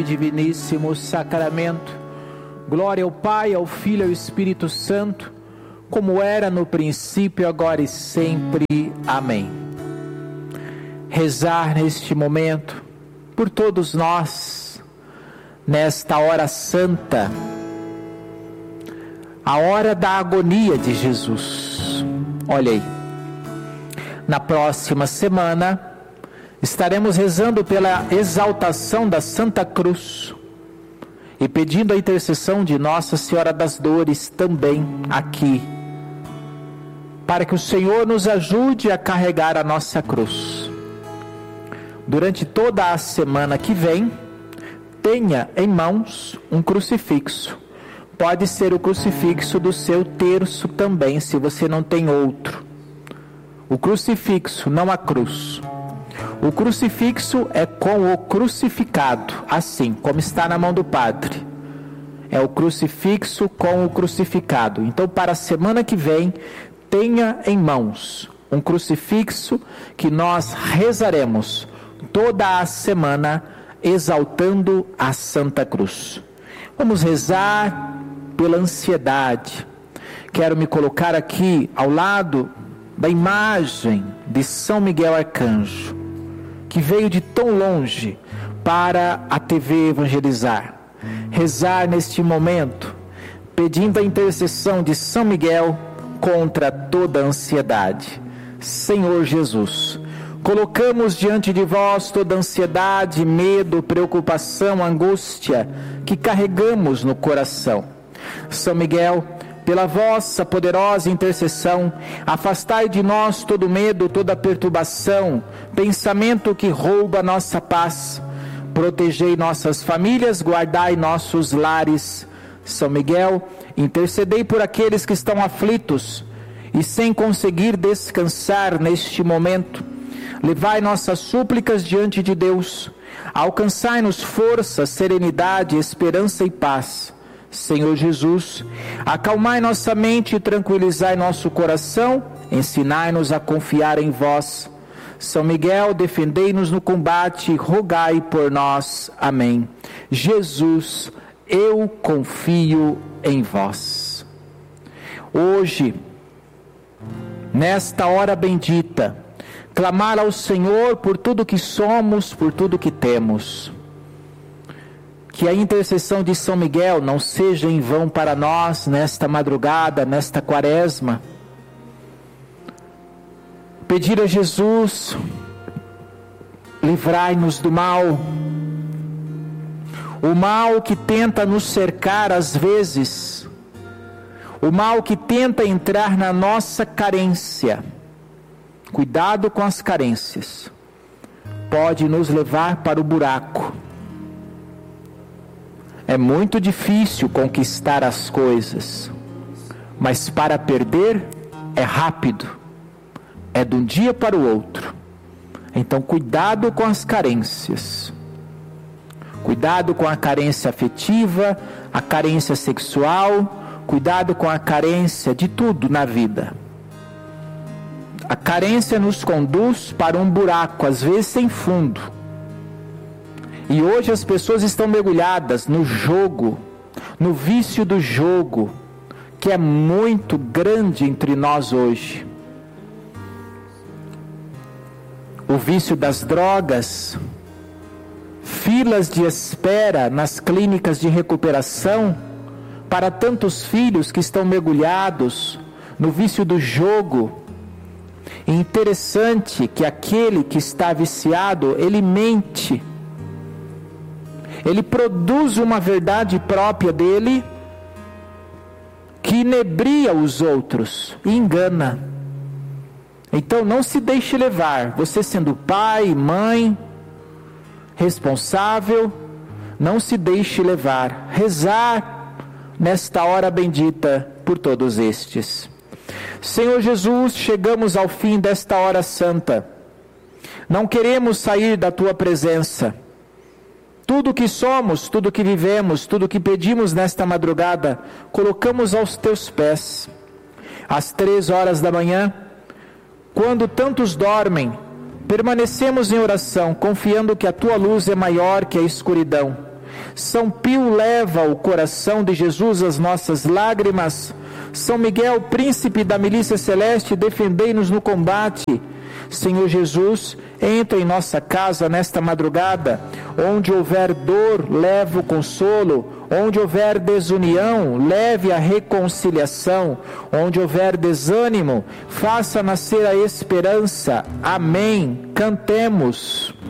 e diviníssimo sacramento. Glória ao Pai, ao Filho e ao Espírito Santo, como era no princípio, agora e sempre. Amém. Rezar neste momento por todos nós, nesta hora santa, a hora da agonia de Jesus. Olha aí, na próxima semana estaremos rezando pela exaltação da Santa Cruz e pedindo a intercessão de Nossa Senhora das Dores também aqui, para que o Senhor nos ajude a carregar a nossa cruz. Durante toda a semana que vem, tenha em mãos um crucifixo. Pode ser o crucifixo do seu terço também, se você não tem outro. O crucifixo, não a cruz. O crucifixo é com o crucificado, assim como está na mão do padre. É o crucifixo com o crucificado. Então, para a semana que vem, tenha em mãos um crucifixo que nós rezaremos toda a semana, exaltando a Santa Cruz. Vamos rezar pela ansiedade. Quero me colocar aqui ao lado da imagem de São Miguel Arcanjo, que veio de tão longe para a TV evangelizar. Rezar neste momento, pedindo a intercessão de São Miguel contra toda a ansiedade. Senhor Jesus, colocamos diante de vós toda a ansiedade, medo, preocupação, angústia que carregamos no coração. São Miguel, pela vossa poderosa intercessão, afastai de nós todo medo, toda perturbação, pensamento que rouba nossa paz. Protegei nossas famílias, guardai nossos lares. São Miguel, intercedei por aqueles que estão aflitos e sem conseguir descansar neste momento. Levai nossas súplicas diante de Deus. Alcançai-nos força, serenidade, esperança e paz. Senhor Jesus, acalmai nossa mente e tranquilizai nosso coração, ensinai-nos a confiar em vós. São Miguel, defendei-nos no combate, rogai por nós. Amém. Jesus, eu confio em vós. Hoje, nesta hora bendita, clamar ao Senhor por tudo que somos, por tudo que temos. Que a intercessão de São Miguel não seja em vão para nós nesta madrugada, nesta quaresma. Pedir a Jesus, livrai-nos do mal. O mal que tenta nos cercar às vezes, o mal que tenta entrar na nossa carência. Cuidado com as carências, pode nos levar para o buraco. É muito difícil conquistar as coisas, mas para perder é rápido, é de um dia para o outro. Então cuidado com as carências, cuidado com a carência afetiva, a carência sexual, cuidado com a carência de tudo na vida. A carência nos conduz para um buraco, às vezes sem fundo. E hoje as pessoas estão mergulhadas no jogo, no vício do jogo, que é muito grande entre nós hoje. O vício das drogas, filas de espera nas clínicas de recuperação para tantos filhos que estão mergulhados no vício do jogo. É interessante que aquele que está viciado, ele mente. Ele produz uma verdade própria dele que inebria os outros e engana. Então não se deixe levar. Você sendo pai, mãe, responsável, não se deixe levar. Rezar nesta hora bendita por todos estes. Senhor Jesus, chegamos ao fim desta hora santa. Não queremos sair da tua presença. Tudo que somos, tudo que vivemos, tudo que pedimos nesta madrugada, colocamos aos teus pés. Às 3h da manhã, quando tantos dormem, permanecemos em oração, confiando que a tua luz é maior que a escuridão. São Pio leva ao coração de Jesus as nossas lágrimas. São Miguel, príncipe da milícia celeste, defendei-nos no combate. Senhor Jesus, entra em nossa casa nesta madrugada. Onde houver dor, leve o consolo. Onde houver desunião, leve a reconciliação. Onde houver desânimo, faça nascer a esperança. Amém. Cantemos.